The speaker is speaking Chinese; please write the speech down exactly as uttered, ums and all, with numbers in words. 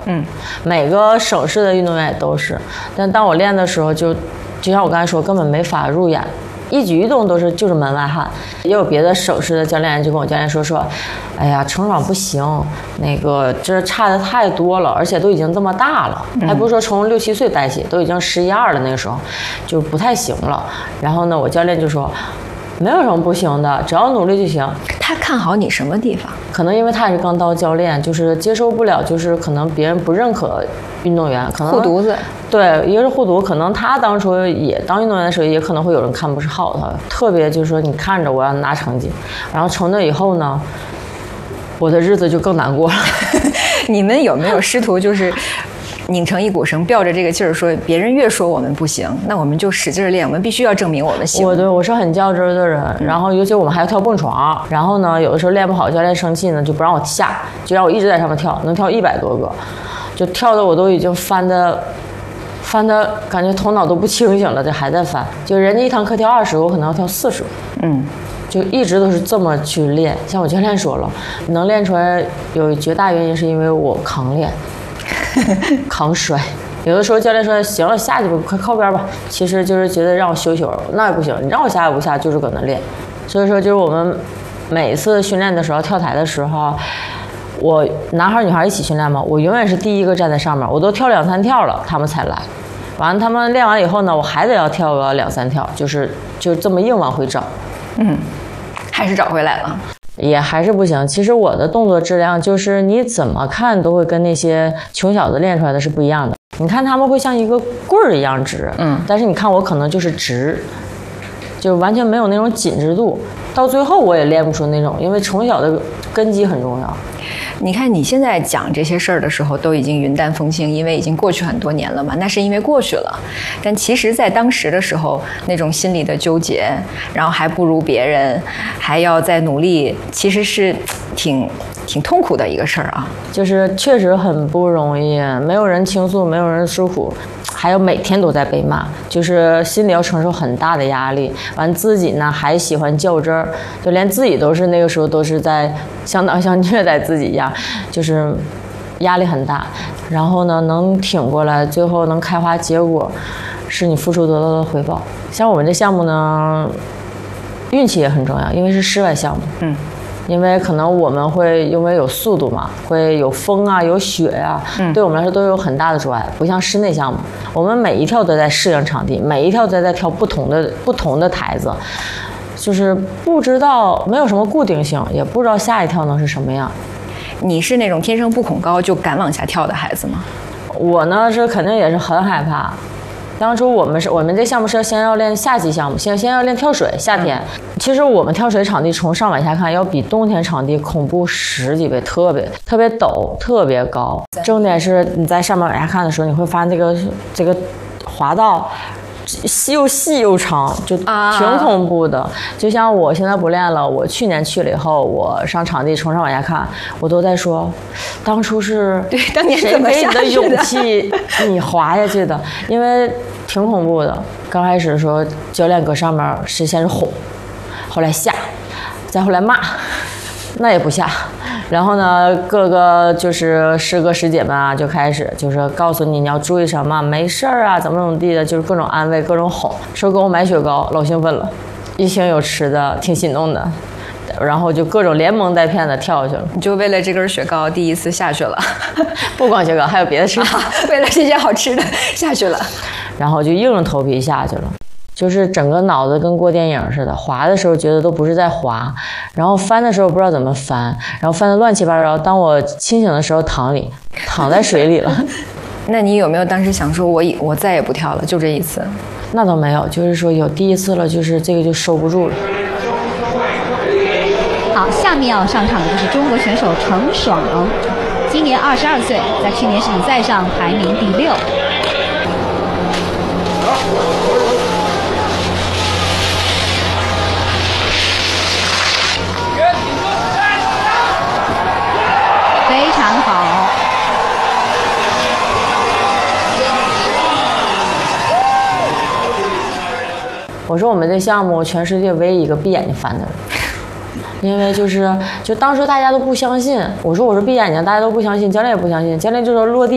嗯， 每个省市的运动员也都是。但当我练的时候就，就就像我刚才说，根本没法入眼。一举一动都是就是门外汉，也有别的省市的教练就跟我教练说说，哎呀，程爽不行，那个这差的太多了，而且都已经这么大了，还不是说从六七岁带起，都已经十一二了，那个时候就不太行了。然后呢，我教练就说，没有什么不行的，只要努力就行。 他看好你什么地方？ 可能因为他也是刚当教练，就是接受不了，就是可能别人不认可运动员，可能护犊子。 对，一个是护犊，可能他当初也当运动员的时候，也可能会有人看不是好他，特别就是说你看着我要拿成绩，然后从那以后呢，我的日子就更难过了。 你们有没有试图就是拧成一股绳，吊着这个劲儿说，别人越说我们不行，那我们就使劲练，我们必须要证明我们行。 我对我是很较真的人，然后尤其我们还要跳蹦床，然后呢，有的时候练不好，教练生气呢，就不让我下，就让我一直在上面跳，能跳一百多个，就跳的我都已经翻的。翻的感觉头脑都不清醒了，这还在翻。就人家一堂课跳二十个，我可能要跳四十个。 嗯， 就一直都是这么去练。像我教练说了，能练出来有绝大原因是因为我扛练，扛摔。有的时候教练说行了，下去吧，快靠边吧。其实就是觉得让我休息会儿，那也不行，你让我下也不下，就是搁那练。所以说，就是我们每次训练的时候，跳台的时候。我男孩女孩一起训练嘛，我永远是第一个站在上面，我都跳两三跳了，他们才来。完了，他们练完以后呢，我还得要跳个两三跳，就是就这么硬往回找。 嗯，还是找回来了， 也还是不行。其实我的动作质量就是你怎么看都会跟那些穷小子练出来的是不一样的。你看他们会像一个棍儿一样直， 嗯， 但是你看我可能就是直，就完全没有那种紧致度。到最后我也练不出那种，因为从小的根基很重要。 你看你现在讲这些事儿的时候都已经云淡风轻，因为已经过去很多年了嘛，那是因为过去了。但其实在当时的时候，那种心理的纠结，然后还不如别人，还要再努力，其实是挺挺痛苦的一个事儿啊。 就是确实很不容易，没有人倾诉，没有人诉苦，还有每天都在被骂，就是心里要承受很大的压力。完自己呢还喜欢较真儿，就连自己都是那个时候都是在相当像虐待自己一样，就是压力很大。然后呢能挺过来，最后能开花结果，是你付出得到的回报。像我们这项目呢，运气也很重要，因为是室外项目。 嗯。 因为可能我们会因为有速度嘛，会有风啊，有雪啊，嗯，对我们来说都有很大的阻碍。不像室内项目，我们每一跳都在适应场地，每一跳都在跳不同的不同的台子，就是不知道没有什么固定性，也不知道下一跳能是什么样。 你是那种天生不恐高就敢往下跳的孩子吗？ 我呢是肯定也是很害怕。当初我们是我们这项目是先要练夏季项目，先先要练跳水。夏天，嗯、其实我们跳水场地从上往下看，要比冬天场地恐怖十几倍，特别特别陡，特别高。重点是你在上面往下看的时候，你会发现这个这个滑道又细又长，就挺恐怖的。啊、就像我现在不练了，我去年去了以后，我上场地从上往下看，我都在说，当初是对当年谁给你的勇气，你滑下去的？因为挺恐怖的。刚开始的时候，教练搁上面是先是哄，后来下，再后来骂，那也不下。然后呢，各个就是师哥师姐们啊，就开始就是告诉你你要注意什么，没事儿啊，怎么怎么地的，就是各种安慰，各种哄，说给我买雪糕，老兴奋了，一听有吃的，挺心动的，然后就各种连蒙带骗的跳下去了。 你就为了这根雪糕第一次下去了？ 不光雪糕，还有别的吃的，啊、 为了这些好吃的下去了， 然后就硬着头皮下去了。就是整个脑子跟过电影似的，滑的时候觉得都不是在滑，然后翻的时候不知道怎么翻，然后翻得乱七八糟。当我清醒的时候，躺里，躺在水里了。 那你有没有当时想说我我再也不跳了，就这一次？ 那倒没有，就是说有第一次了，就是这个就收不住了。 好，下面要上场的就是中国选手程爽，今年二十二岁，在去年世锦赛上排名第六。非常好。 我说我们这项目全世界唯一一个闭眼睛翻的人，因为就是就当时大家都不相信，我说我说闭眼睛，大家都不相信，教练也不相信，教练就说落地。